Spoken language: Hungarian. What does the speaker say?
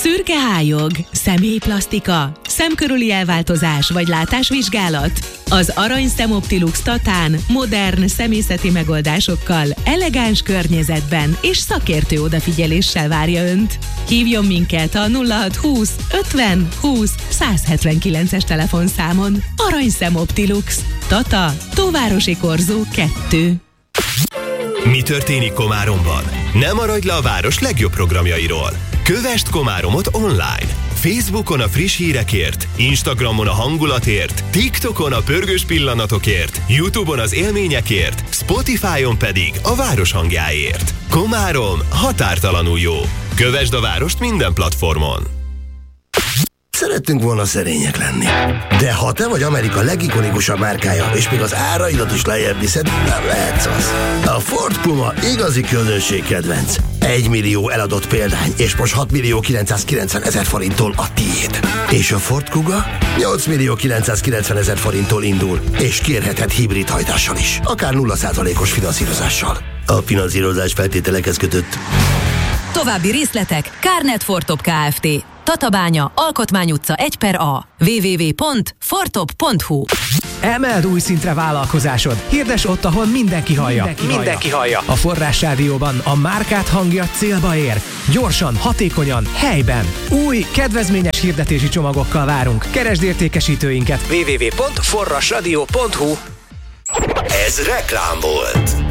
Szürke hályog, szemhéjplasztika, szemkörüli elváltozás vagy látásvizsgálat? Az Aranyszem Optilux Tatán modern szemészeti megoldásokkal, elegáns környezetben és szakértő odafigyeléssel várja Önt. Hívjon minket a 0620 50 20 179-es telefonszámon. Aranyszem Optilux, Tata, Tóvárosi Korzó 2. Mi történik Komáromban? Ne maradj le a város legjobb programjairól. Kövesd Komáromot online. Facebookon a friss hírekért, Instagramon a hangulatért, TikTokon a pörgős pillanatokért, YouTube-on az élményekért, Spotify-on pedig a város hangjáért. Komárom határtalanul jó. Kövesd a várost minden platformon. Szerettünk volna szerények lenni. De ha te vagy Amerika legikonikusabb márkája, és még az áraidat is lejjebb viszed, nem lehetsz az. A Ford Puma igazi közönségkedvenc. 1 millió eladott példány, és most 6 millió 990 ezer forinttól a tiéd. És a Ford Kuga 8 millió 990 ezer forinttól indul, és kérheted hibrid hajtással is, akár 0%-os finanszírozással. A finanszírozás feltételekhez kötött. További részletek Kárnet Fortop Kft. Tatabánya, Alkotmány utca 1/A. www.fortop.hu. Emeld új szintre vállalkozásod. Hirdes ott, ahol mindenki hallja. Mindenki hallja. A Forrás Rádióban a márkád hangja célba ér. Gyorsan, hatékonyan, helyben. Új, kedvezményes hirdetési csomagokkal várunk. Keresd értékesítőinket. www.forrasradio.hu. Ez reklám volt.